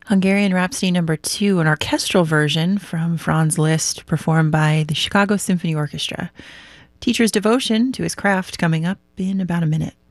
Hungarian Rhapsody Number 2, an orchestral version from Franz Liszt, performed by the Chicago Symphony Orchestra. Teacher's devotion to his craft coming up in about a minute.